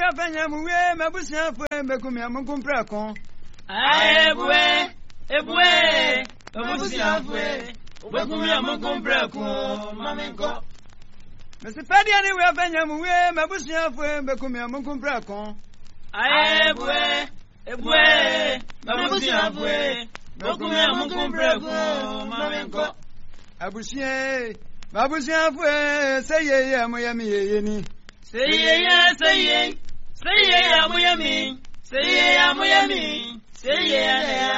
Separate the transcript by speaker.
Speaker 1: we afanya mu we mabusia fo mbekum ya munkum prako.
Speaker 2: Ebue mabusia fo mbekum ya munkum prako mamenko.
Speaker 1: Mr. Fadiani we afanya mu we mabusia fo mbekum ya munkum prako.
Speaker 2: Ebue mabusia fo mbekum ya munkum prako mamenko.
Speaker 1: Abusie mabusia fo say ye amoyami ye ni.
Speaker 2: Say ye amoyami. Say ye amoyami. Say ye